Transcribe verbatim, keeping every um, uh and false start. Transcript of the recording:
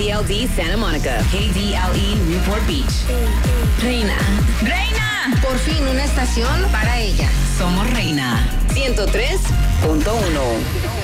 L D Santa Monica, K D L E Newport Beach. Reina. Reina. Por fin una estación para ella. Somos Reina. ciento tres punto uno.